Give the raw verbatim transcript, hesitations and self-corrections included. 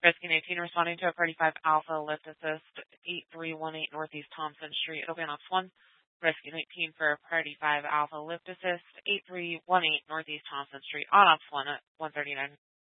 Rescue nineteen responding to a Party five Alpha lift assist eight three one eight Northeast Thompson Street. It'll be on ops one. Rescue nineteen for Party five Alpha lift assist eight three one eight Northeast Thompson Street on ops one at one thirty-nine.